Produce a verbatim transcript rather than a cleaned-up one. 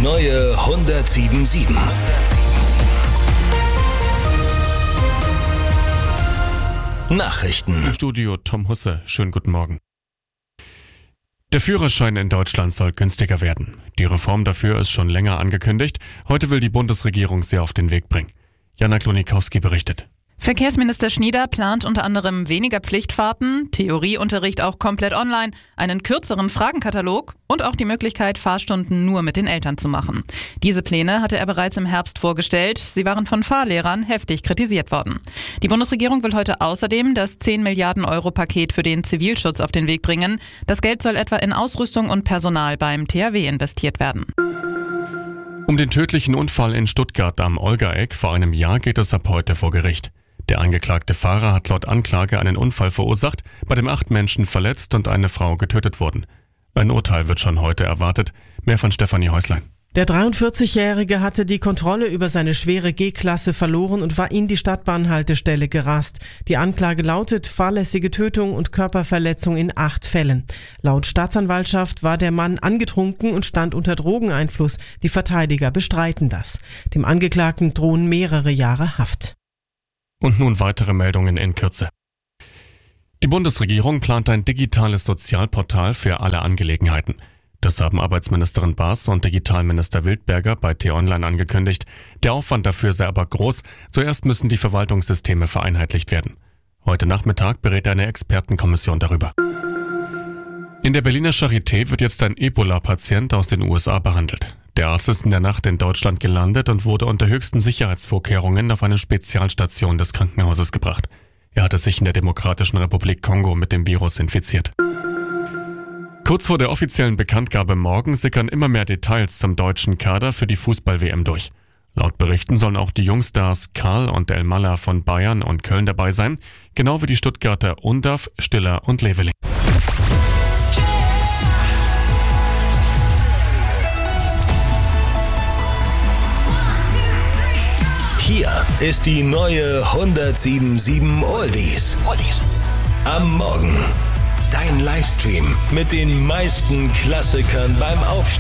neue hundertsieben sieben. Nachrichten. Im Studio Tom Husse. Schönen guten Morgen. Der Führerschein in Deutschland soll günstiger werden. Die Reform dafür ist schon länger angekündigt. Heute will die Bundesregierung sie auf den Weg bringen. Jana Klonikowski berichtet. Verkehrsminister Schnieder plant unter anderem weniger Pflichtfahrten, Theorieunterricht auch komplett online, einen kürzeren Fragenkatalog und auch die Möglichkeit, Fahrstunden nur mit den Eltern zu machen. Diese Pläne hatte er bereits im Herbst vorgestellt. Sie waren von Fahrlehrern heftig kritisiert worden. Die Bundesregierung will heute außerdem das zehn Milliarden Euro Paket für den Zivilschutz auf den Weg bringen. Das Geld soll etwa in Ausrüstung und Personal beim T H W investiert werden. Um den tödlichen Unfall in Stuttgart am Olgaeck vor einem Jahr geht es ab heute vor Gericht. Der angeklagte Fahrer hat laut Anklage einen Unfall verursacht, bei dem acht Menschen verletzt und eine Frau getötet wurden. Ein Urteil wird schon heute erwartet. Mehr von Stefanie Häuslein. Der dreiundvierzigjährige hatte die Kontrolle über seine schwere G-Klasse verloren und war in die Stadtbahnhaltestelle gerast. Die Anklage lautet fahrlässige Tötung und Körperverletzung in acht Fällen. Laut Staatsanwaltschaft war der Mann angetrunken und stand unter Drogeneinfluss. Die Verteidiger bestreiten das. Dem Angeklagten drohen mehrere Jahre Haft. Und nun weitere Meldungen in Kürze. Die Bundesregierung plant ein digitales Sozialportal für alle Angelegenheiten. Das haben Arbeitsministerin Baas und Digitalminister Wildberger bei T-Online angekündigt. Der Aufwand dafür sei aber groß. Zuerst müssen die Verwaltungssysteme vereinheitlicht werden. Heute Nachmittag berät eine Expertenkommission darüber. In der Berliner Charité wird jetzt ein Ebola-Patient aus den U S A behandelt. Der Arzt ist in der Nacht in Deutschland gelandet und wurde unter höchsten Sicherheitsvorkehrungen auf eine Spezialstation des Krankenhauses gebracht. Er hatte sich in der Demokratischen Republik Kongo mit dem Virus infiziert. Kurz vor der offiziellen Bekanntgabe morgen sickern immer mehr Details zum deutschen Kader für die Fußball-W M durch. Laut Berichten sollen auch die Jungstars Karl und Elmalah von Bayern und Köln dabei sein, genau wie die Stuttgarter Undav, Stiller und Leveling. Hier ist die neue hundertsieben sieben Oldies. Am Morgen. Dein Livestream mit den meisten Klassikern beim Aufstehen.